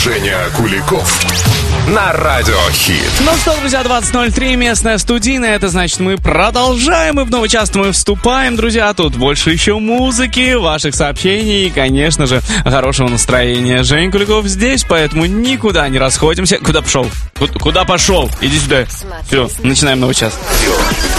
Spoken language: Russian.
Женя Куликов на Радио Хит. Ну что, друзья, 20:03, местная студийная. Это значит, мы продолжаем. И в новый час мы вступаем, друзья. Тут больше еще музыки, ваших сообщений и, конечно же, хорошего настроения. Женя Куликов здесь, поэтому никуда не расходимся. Куда пошел? Куда пошел? Иди сюда. Все, начинаем новый час.